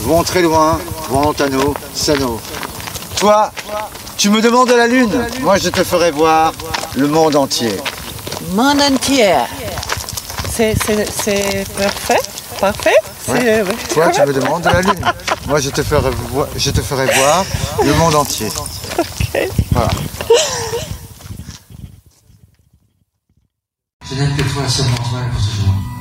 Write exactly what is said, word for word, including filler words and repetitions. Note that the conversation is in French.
vont très loin, vont à nous, c'est nous. Toi, tu me demandes la lune, moi je te ferai voir le monde entier. Monde entier. C'est parfait, parfait. Ouais. Toi, tu me demandes la lune, moi je te ferai, vo je te ferai voir le monde entier. Ok. Voilà. Je n'aime que toi, seulement toi pour ce jour.